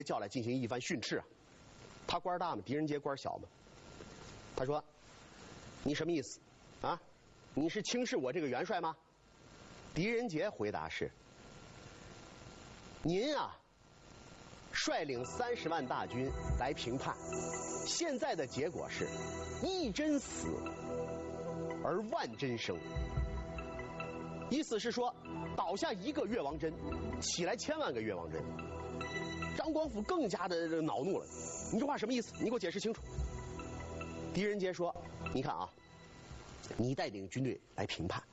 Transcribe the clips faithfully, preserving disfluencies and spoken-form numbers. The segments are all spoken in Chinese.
叫来进行一番训斥啊。他官大吗？狄仁杰官小吗？他说：“你什么意思啊？你是轻视我这个元帅吗？”狄仁杰回答是：“您啊，率领三十万大军来平叛，现在的结果是一针死而万针生。意思是说，倒下一个越王针，起来千万个越王针。”张光辅更加的恼怒了，你这话什么意思？你给我解释清楚。狄仁杰说：“你看啊，你带领军队来平叛，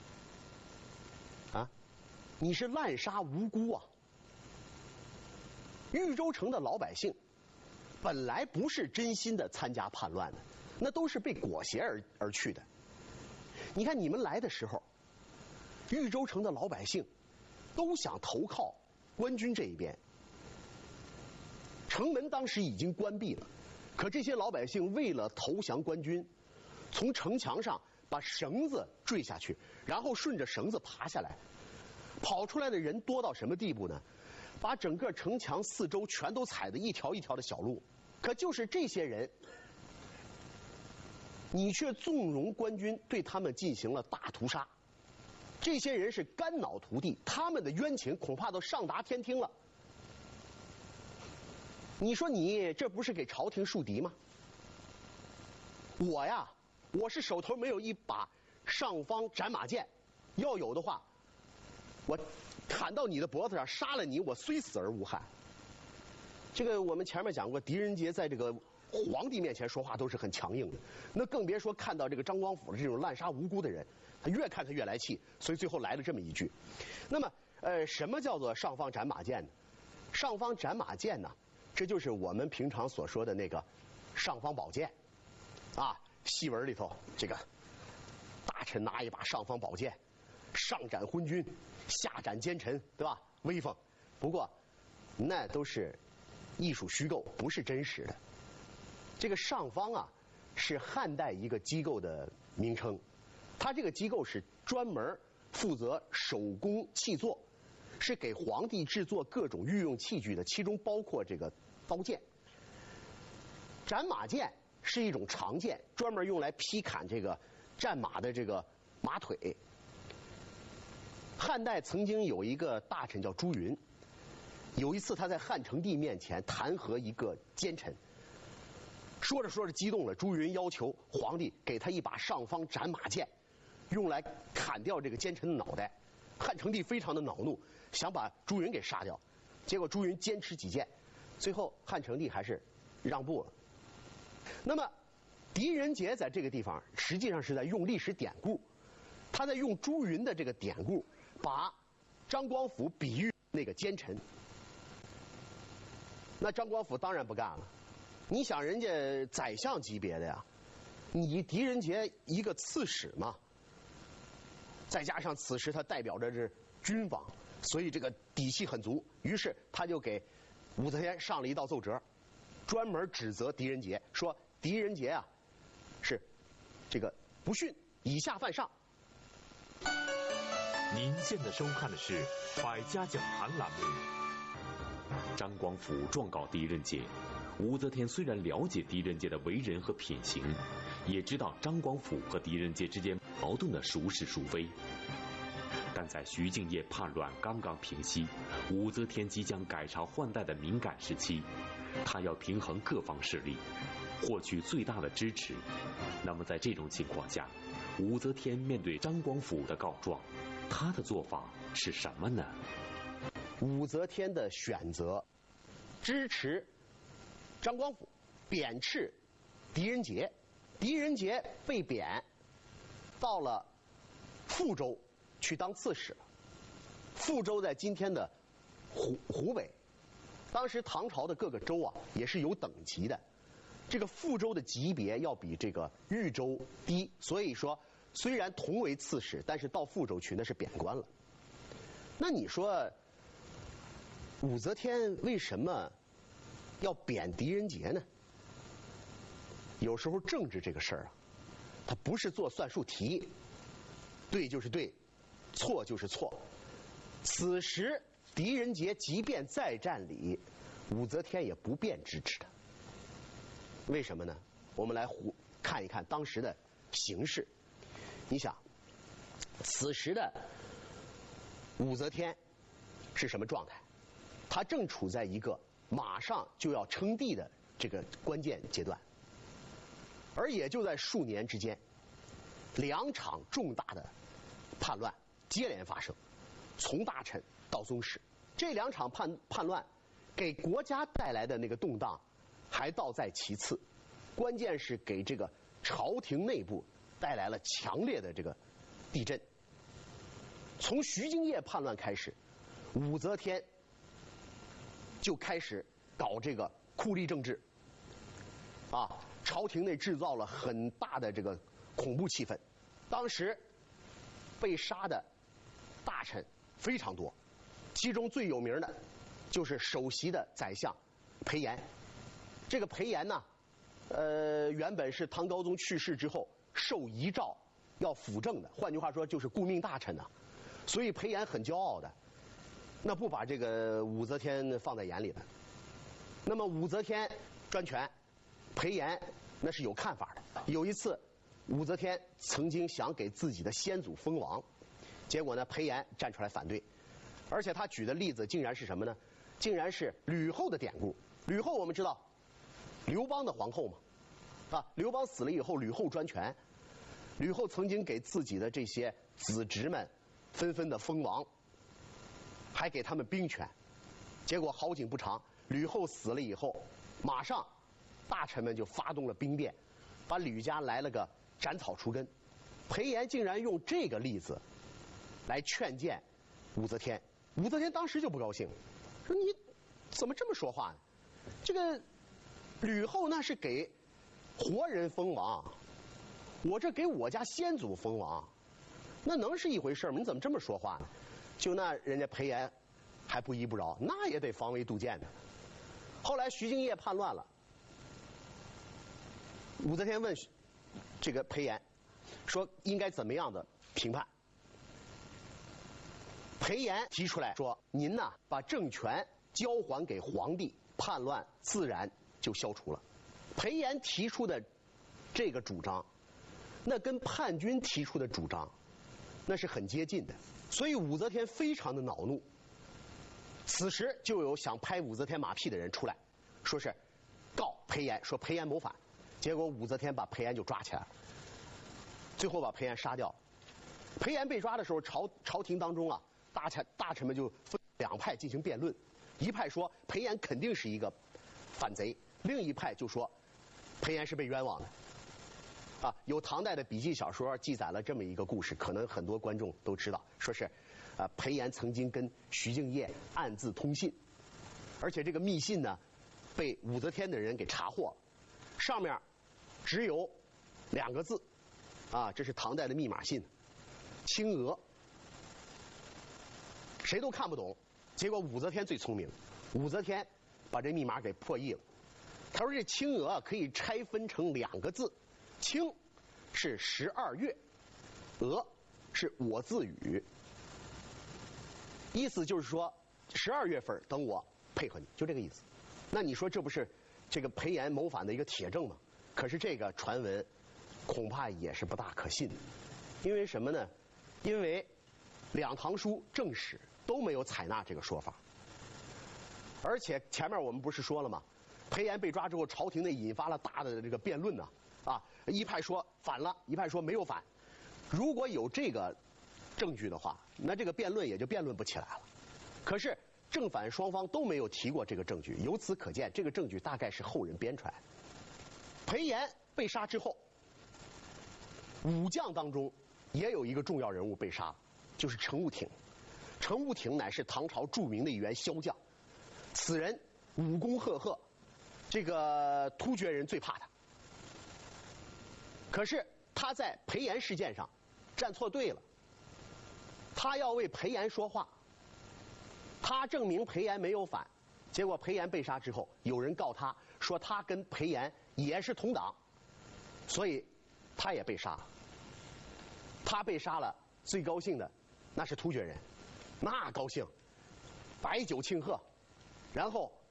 啊，你是滥杀无辜啊！豫州城的老百姓本来不是真心的参加叛乱的，那都是被裹挟而而去的。你看你们来的时候，豫州城的老百姓都想投靠官军这一边。城门当时已经关闭了，可这些老百姓为了投降官军，从城墙上把绳子坠下去，然后顺着绳子爬下来。跑出来的人多到什么地步呢？把整个城墙四周全都踩得一条一条的小路。可就是这些人，你却纵容官军对他们进行了大屠杀。这些人是肝脑涂地，他们的冤情恐怕都上达天听了。你说你这不是给朝廷树敌吗？我呀，我是手头没有一把尚方斩马剑，要有的话，我砍到你的脖子上，杀了你，我虽死而无憾。这个我们前面讲过，狄仁杰在这个皇帝面前说话都是很强硬的，那更别说看到这个张光辅这种滥杀无辜的人，他越看他越来气，所以最后来了这么一句。那么，呃，什么叫做尚方斩马剑呢？尚方斩马剑呢？这就是我们平常所说的那个尚方宝剑啊，戏文里头这个大臣拿一把尚方宝剑，上斩昏君，下斩奸臣，对吧？威风。不过那都是艺术虚构，不是真实的。这个尚方啊，是汉代一个机构的名称，它这个机构是专门负责手工器作，是给皇帝制作各种御用器具的，其中包括这个刀剑。斩马剑是一种长剑，专门用来劈砍这个战马的这个马腿。汉代曾经有一个大臣叫朱云，有一次他在汉成帝面前弹劾一个奸臣，说着说着激动了，朱云要求皇帝给他一把尚方斩马剑，用来砍掉这个奸臣的脑袋。汉成帝非常的恼怒，想把朱云给杀掉，结果朱云坚持己见，最后汉成帝还是让步了。那么狄仁杰在这个地方实际上是在用历史典故，他在用朱云的这个典故，把张光辅比喻那个奸臣。那张光辅当然不干了，你想人家宰相级别的呀，你狄仁杰一个刺史嘛，再加上此时他代表着这军方，所以这个底气很足。于是他就给武则天上了一道奏折，专门指责狄仁杰，说狄仁杰啊是这个不逊，以下犯上。 您现在收看的是《百家讲坛》栏目。张光辅状告狄仁杰，武则天虽然了解狄仁杰的为人和品行，也知道张光辅和狄仁杰之间矛盾的孰是孰非，但在徐敬业叛乱刚刚平息，武则天即将改朝换代的敏感时期，他要平衡各方势力，获取最大的支持。那么在这种情况下，武则天面对张光辅的告状，她的做法是什么呢？ 武则天的选择支持张光辅，贬斥狄仁杰。狄仁杰被贬到了富州去当刺史了。富州在今天的湖湖北，当时唐朝的各个州啊也是有等级的，这个富州的级别要比这个豫州低，所以说虽然同为刺史，但是到富州去那是贬官了。那你说武则天为什么要贬狄仁杰呢？有时候政治这个事儿啊，它不是做算术题，对就是对，错就是错。此时狄仁杰即便再占理， 武则天也不便支持他。为什么呢？我们来胡看一看当时的形势。你想，此时的武则天是什么状态？她正处在一个马上就要称帝的这个关键阶段，而也就在数年之间，两场重大的叛乱接连发生，从大臣到宗室，这两场叛叛乱给国家带来的那个动荡还倒在其次，关键是给这个朝廷内部带来了强烈的这个地震。从徐敬业叛乱开始，武则天就开始搞这个酷吏政治，啊，朝廷内制造了很大的这个恐怖气氛。当时被杀的大臣非常多，其中最有名的就是首席的宰相裴炎。这个裴炎呢，呃，原本是唐高宗去世之后受遗诏要辅政的，换句话说就是顾命大臣呐、啊。所以裴炎很骄傲的，那不把这个武则天放在眼里的。那么武则天专权，裴炎那是有看法的。有一次，武则天曾经想给自己的先祖封王，结果呢，裴炎站出来反对，而且他举的例子竟然是什么呢？竟然是吕后的典故。吕后我们知道，刘邦的皇后嘛，啊，刘邦死了以后，吕后专权，吕后曾经给自己的这些子侄们纷纷的封王，还给他们兵权。结果好景不长，吕后死了以后，马上大臣们就发动了兵变，把吕家来了个斩草除根。裴炎竟然用这个例子来劝谏武则天，武则天当时就不高兴，说你怎么这么说话呢？这个吕后那是给活人封王，我这给我家先祖封王，那能是一回事吗？你怎么这么说话呢？就那人家裴炎还不依不饶，那也得防微杜渐的。后来徐敬业叛乱了，武则天问这个裴炎说应该怎么样的评判。裴炎提出来说，您呐把政权交还给皇帝，叛乱自然就消除了。裴炎提出的这个主张，那跟叛军提出的主张那是很接近的，所以武则天非常的恼怒。此时就有想拍武则天马屁的人出来，说是告裴炎，说裴炎谋反。结果武则天把裴炎就抓起来了，最后把裴炎杀掉。裴炎被抓的时候，朝朝廷当中啊，大臣大臣们就分两派进行辩论，一派说裴炎肯定是一个反贼，另一派就说裴炎是被冤枉的。啊，有唐代的笔记小说记载了这么一个故事，可能很多观众都知道，说是，啊，裴炎曾经跟徐敬业暗自通信，而且这个密信呢，被武则天的人给查获了，上面只有两个字，啊，这是唐代的密码信，青娥，谁都看不懂。结果武则天最聪明，武则天把这密码给破译了。他说这青娥可以拆分成两个字。青是十二月，娥是我自语，意思就是说十二月份等我配合你，就这个意思。那你说这不是这个裴炎谋反的一个铁证吗？可是这个传闻恐怕也是不大可信的，因为什么呢？因为两唐书正史都没有采纳这个说法，而且前面我们不是说了吗？裴炎被抓之后，朝廷内引发了大的这个辩论呢。啊，一派说反了，一派说没有反。如果有这个证据的话，那这个辩论也就辩论不起来了。可是正反双方都没有提过这个证据，由此可见，这个证据大概是后人编出来的。裴炎被杀之后，武将当中也有一个重要人物被杀，就是程务挺。程务挺乃是唐朝著名的一员骁将，此人武功赫赫，这个突厥人最怕他。可是他在裴炎事件上站错队了，他要为裴炎说话，他证明裴炎没有反，结果裴炎被杀之后，有人告他说他跟裴炎也是同党，所以他也被杀了。他被杀了，最高兴的那是突厥人，那高兴，摆酒庆贺，然后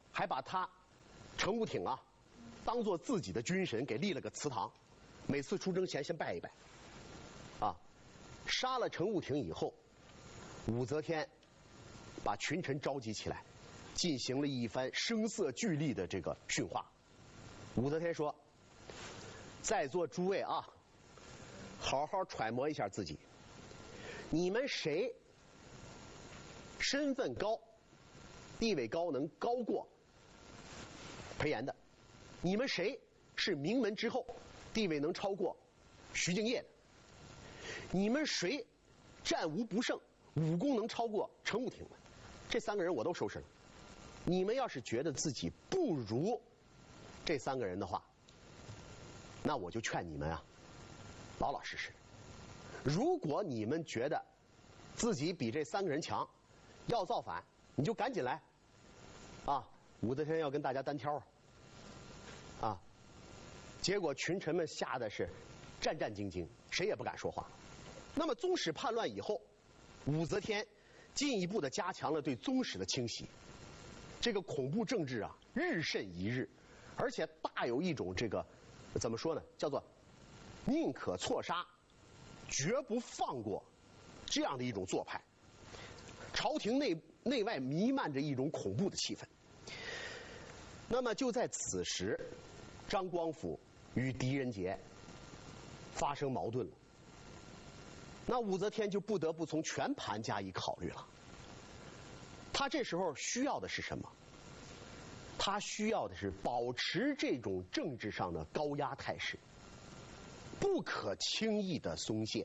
还把他程武挺啊当做自己的军神，给立了个祠堂，每次出征前先拜一拜。啊，杀了程武挺以后，武则天把群臣召集起来，进行了一番声色俱厉的这个训话。武则天说：“在座诸位啊，好好揣摩一下自己，你们谁身份高、地位高，能高过裴炎的？你们谁是名门之后，地位能超过徐敬业的？你们谁战无不胜，武功能超过程武挺的？这三个人我都收拾了。你们要是觉得自己不如这三个人的话，那我就劝你们啊，老老实实。如果你们觉得自己比这三个人强，要造反，你就赶紧来。啊，武则天要跟大家单挑啊！结果群臣们吓得是战战兢兢，谁也不敢说话。那么宗室叛乱以后，武则天进一步的加强了对宗室的清洗，这个恐怖政治啊日甚一日，而且大有一种这个怎么说呢，叫做宁可错杀，绝不放过这样的一种做派。朝廷内内外弥漫着一种恐怖的气氛。那么就在此时，张光辅与狄仁杰发生矛盾了。那武则天就不得不从全盘加以考虑了。他这时候需要的是什么？他需要的是保持这种政治上的高压态势，不可轻易的松懈。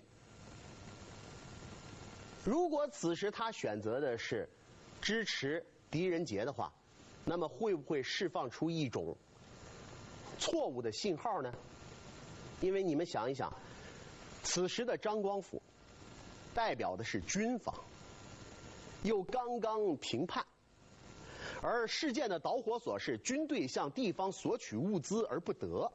如果此时他选择的是支持狄仁杰的话，那么会不会释放出一种错误的信号呢？因为你们想一想，此时的张光辅代表的是军方，又刚刚平叛，而事件的导火索是军队向地方索取物资而不得。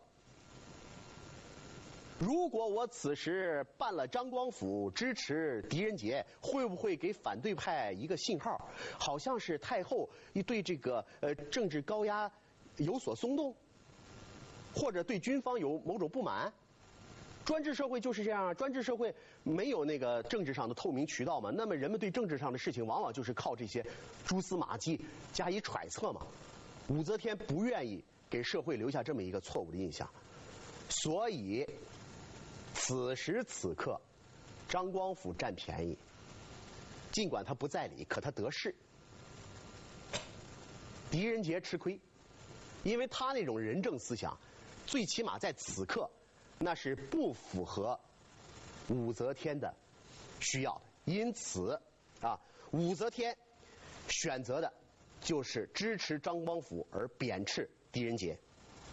如果我此时办了张光辅支持狄仁杰，会不会给反对派一个信号，好像是太后对这个呃政治高压有所松动，或者对军方有某种不满？专制社会就是这样啊，专制社会没有那个政治上的透明渠道嘛，那么人们对政治上的事情往往就是靠这些蛛丝马迹加以揣测嘛。武则天不愿意给社会留下这么一个错误的印象，所以此时此刻张光辅占便宜，尽管他不在理，可他得势。狄仁杰吃亏，因为他那种仁政思想最起码在此刻那是不符合武则天的需要的，因此啊，武则天选择的就是支持张光辅而贬斥狄仁杰。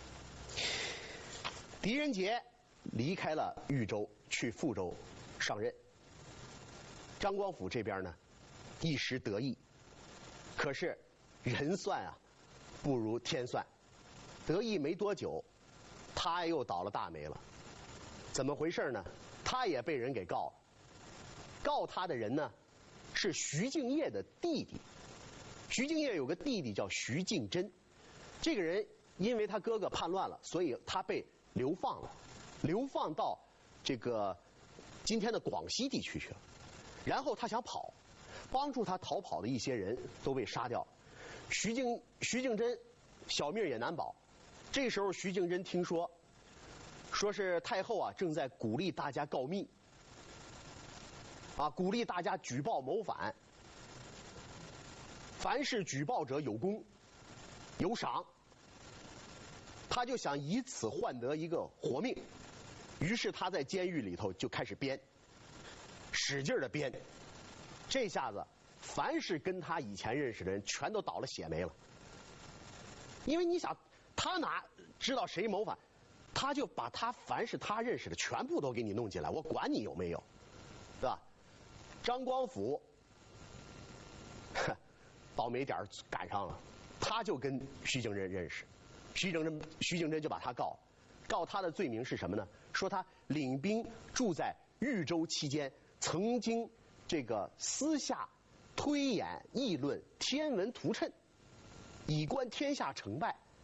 狄仁杰离开了豫州，去富州上任。张光辅这边呢，一时得意，可是人算啊不如天算，得意没多久，他又倒了大霉了。怎么回事呢？他也被人给告了。告他的人呢，是徐敬业的弟弟。徐敬业有个弟弟叫徐敬真，这个人因为他哥哥叛乱了，所以他被流放了。流放到这个今天的广西地区去了，然后他想跑，帮助他逃跑的一些人都被杀掉了。徐敬徐敬真小命也难保。这时候徐敬真听说，说是太后啊正在鼓励大家告密，啊鼓励大家举报谋反，凡是举报者有功有赏，他就想以此换得一个活命。于是他在监狱里头就开始编，使劲的编。这下子凡是跟他以前认识的人全都倒了血霉了。因为你想，他哪知道谁谋反，他就把他凡是他认识的全部都给你弄进来，我管你有没有，对吧？张光辅倒霉点赶上了，他就跟徐敬真认识，徐敬真徐敬真就把他告，告他的罪名是什么呢？说他领兵住在豫州期间，曾经这个私下推演议论天文图谶， 以观天下成败。